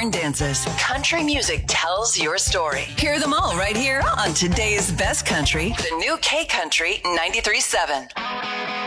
barn dances. Country music tells your story. Hear them all right here on today's best country, the new K Country 93.7.